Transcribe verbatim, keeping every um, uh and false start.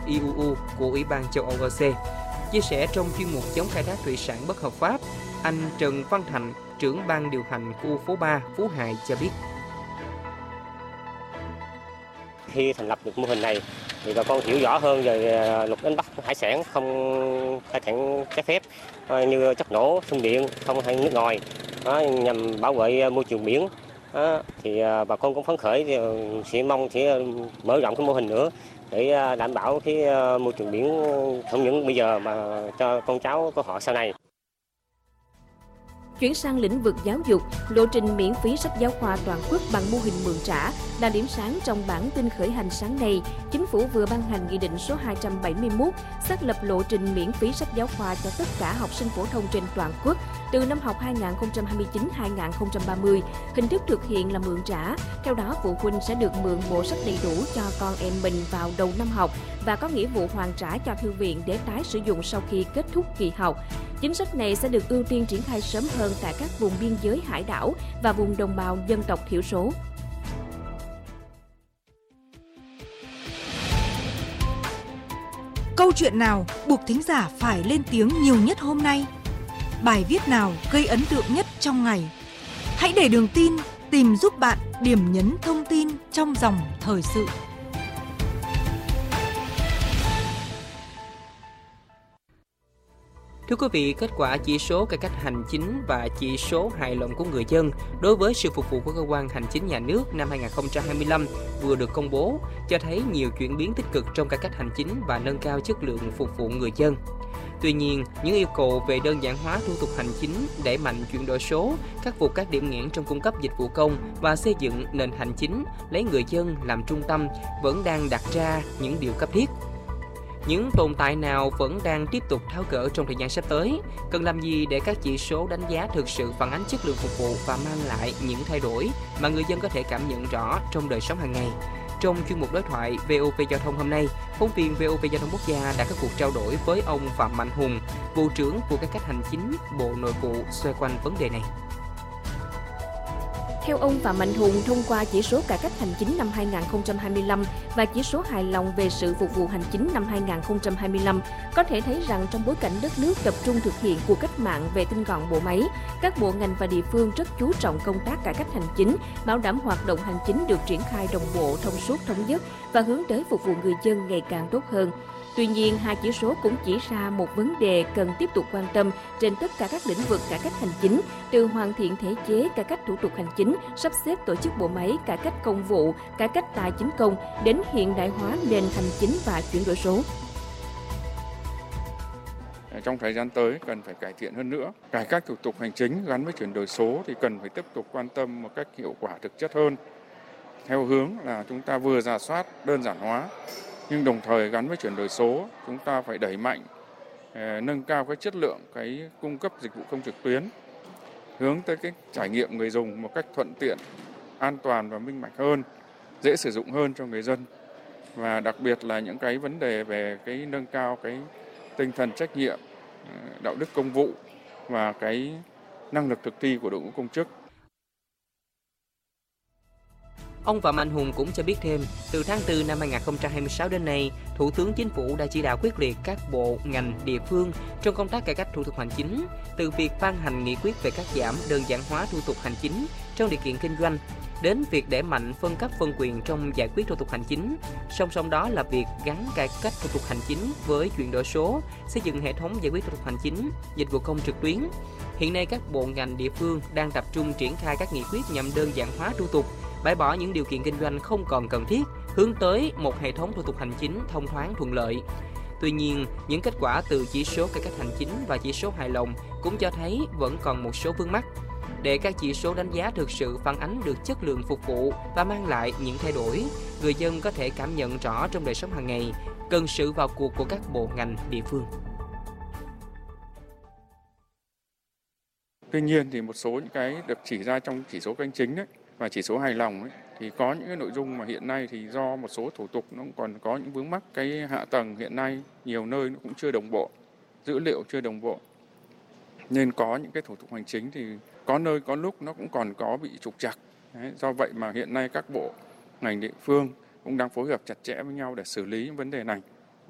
i u u của Ủy ban châu Âu e xê. Chia sẻ trong chuyên mục chống khai thác thủy sản bất hợp pháp, anh Trần Văn Thành, trưởng ban điều hành khu phố ba, Phú Hải cho biết. Khi thành lập được mô hình này thì bà con hiểu rõ hơn về luật đánh bắt hải sản không khai thác trái phép như chất nổ, xung điện, không hay nước ngoài, đó, nhằm bảo vệ môi trường biển. Đó, thì bà con cũng phấn khởi thì sẽ mong sẽ mở rộng cái mô hình nữa để đảm bảo cái môi trường biển không những bây giờ mà cho con cháu của họ sau này. Chuyển sang lĩnh vực giáo dục, lộ trình miễn phí sách giáo khoa toàn quốc bằng mô hình mượn trả là điểm sáng trong bản tin khởi hành sáng nay. Chính phủ vừa ban hành Nghị định số hai trăm bảy mươi mốt xác lập lộ trình miễn phí sách giáo khoa cho tất cả học sinh phổ thông trên toàn quốc từ năm học hai nghìn không trăm hai mươi chín hai nghìn không trăm ba mươi. Hình thức thực hiện là mượn trả. Theo đó, phụ huynh sẽ được mượn bộ sách đầy đủ cho con em mình vào đầu năm học và có nghĩa vụ hoàn trả cho thư viện để tái sử dụng sau khi kết thúc kỳ học. Chính sách này sẽ được ưu tiên triển khai sớm hơn tại các vùng biên giới hải đảo và vùng đồng bào dân tộc thiểu số. Câu chuyện nào buộc thính giả phải lên tiếng nhiều nhất hôm nay? Bài viết nào gây ấn tượng nhất trong ngày? Hãy để Đường Tin tìm giúp bạn điểm nhấn thông tin trong dòng thời sự. Thưa quý vị, kết quả chỉ số cải cách hành chính và chỉ số hài lòng của người dân đối với sự phục vụ của cơ quan hành chính nhà nước năm hai nghìn không trăm hai mươi lăm vừa được công bố, cho thấy nhiều chuyển biến tích cực trong cải cách hành chính và nâng cao chất lượng phục vụ người dân. Tuy nhiên, những yêu cầu về đơn giản hóa thủ tục hành chính, đẩy mạnh chuyển đổi số, khắc phục các điểm nghẽn trong cung cấp dịch vụ công và xây dựng nền hành chính lấy người dân làm trung tâm vẫn đang đặt ra những điều cấp thiết. Những tồn tại nào vẫn đang tiếp tục tháo gỡ trong thời gian sắp tới? Cần làm gì để các chỉ số đánh giá thực sự phản ánh chất lượng phục vụ và mang lại những thay đổi mà người dân có thể cảm nhận rõ trong đời sống hàng ngày? Trong chuyên mục đối thoại vê o vê Giao thông hôm nay, phóng viên vê o vê Giao thông Quốc gia đã có cuộc trao đổi với ông Phạm Mạnh Hùng, Vụ trưởng Vụ Cải cách Hành chính, Bộ Nội vụ xoay quanh vấn đề này. Theo ông Phạm Mạnh Hùng, thông qua chỉ số cải cách hành chính năm hai nghìn không trăm hai mươi lăm và chỉ số hài lòng về sự phục vụ hành chính năm hai nghìn không trăm hai mươi lăm, có thể thấy rằng trong bối cảnh đất nước tập trung thực hiện cuộc cách mạng về tinh gọn bộ máy, các bộ ngành và địa phương rất chú trọng công tác cải cách hành chính, bảo đảm hoạt động hành chính được triển khai đồng bộ, thông suốt, thống nhất và hướng tới phục vụ người dân ngày càng tốt hơn. Tuy nhiên, hai chỉ số cũng chỉ ra một vấn đề cần tiếp tục quan tâm trên tất cả các lĩnh vực cải cách hành chính, từ hoàn thiện thể chế, cải cách thủ tục hành chính, sắp xếp tổ chức bộ máy, cải cách công vụ, cải cách tài chính công, đến hiện đại hóa nền hành chính và chuyển đổi số. Trong thời gian tới cần phải cải thiện hơn nữa. Cải cách thủ tục hành chính gắn với chuyển đổi số thì cần phải tiếp tục quan tâm một cách hiệu quả thực chất hơn. Theo hướng là chúng ta vừa rà soát đơn giản hóa, nhưng đồng thời gắn với chuyển đổi số, chúng ta phải đẩy mạnh, nâng cao cái chất lượng cái cung cấp dịch vụ công trực tuyến, hướng tới cái trải nghiệm người dùng một cách thuận tiện, an toàn và minh bạch hơn, dễ sử dụng hơn cho người dân. Và đặc biệt là những cái vấn đề về cái nâng cao cái tinh thần trách nhiệm, đạo đức công vụ và cái năng lực thực thi của đội ngũ công chức. Ông Phạm Mạnh Hùng cũng cho biết thêm, từ tháng tư năm hai nghìn không trăm hai mươi sáu đến nay, Thủ tướng Chính phủ đã chỉ đạo quyết liệt các bộ, ngành, địa phương trong công tác cải cách thủ tục hành chính, từ việc ban hành nghị quyết về cắt giảm đơn giản hóa thủ tục hành chính trong điều kiện kinh doanh, đến việc đẩy mạnh phân cấp phân quyền trong giải quyết thủ tục hành chính. Song song đó là việc gắn cải cách thủ tục hành chính với chuyển đổi số, xây dựng hệ thống giải quyết thủ tục hành chính, dịch vụ công trực tuyến. Hiện nay các bộ ngành địa phương đang tập trung triển khai các nghị quyết nhằm đơn giản hóa thủ tục, bãi bỏ những điều kiện kinh doanh không còn cần thiết, hướng tới một hệ thống thủ tục hành chính thông thoáng thuận lợi. Tuy nhiên, những kết quả từ chỉ số cải cách hành chính và chỉ số hài lòng cũng cho thấy vẫn còn một số vướng mắc. Để các chỉ số đánh giá thực sự phản ánh được chất lượng phục vụ và mang lại những thay đổi, người dân có thể cảm nhận rõ trong đời sống hàng ngày, cần sự vào cuộc của các bộ ngành địa phương. Tuy nhiên thì một số những cái được chỉ ra trong chỉ số canh chính đấy và chỉ số hài lòng ấy, thì có những cái nội dung mà hiện nay thì do một số thủ tục nó còn có những vướng mắc, cái hạ tầng hiện nay nhiều nơi nó cũng chưa đồng bộ, dữ liệu chưa đồng bộ, nên có những cái thủ tục hành chính thì có nơi có lúc nó cũng còn có bị trục trặc. Đấy, do vậy mà hiện nay các bộ ngành địa phương cũng đang phối hợp chặt chẽ với nhau để xử lý những vấn đề này.